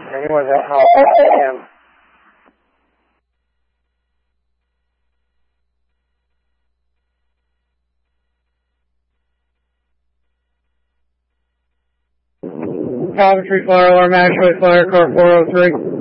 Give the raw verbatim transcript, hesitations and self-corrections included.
Anyone that help him. Coventry Fire Alarm, actually Fire Car four oh three.